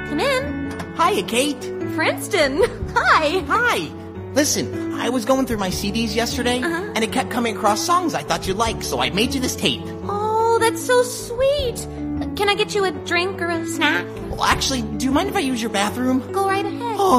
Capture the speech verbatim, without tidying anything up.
Come in. Hiya, Kate. Princeton. Hi. Hi. Listen, I was going through my C Ds yesterday, uh-huh. and it kept coming across songs I thought you'd like, so I made you this tape. Oh, that's so sweet. Can I get you a drink or a snack? Well, actually, do you mind if I use your bathroom? Go right ahead. Oh,